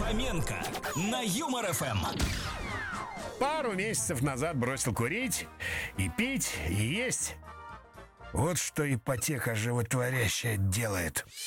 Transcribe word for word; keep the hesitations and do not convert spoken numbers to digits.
Фоменко на Юмор ФМ. Пару месяцев назад бросил курить, и пить, и есть. Вот что ипотека животворящая делает.